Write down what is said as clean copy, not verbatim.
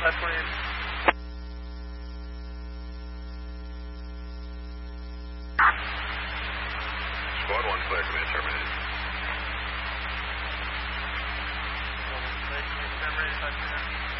528. Squad 1 clear, command terminated. Command terminated, 529.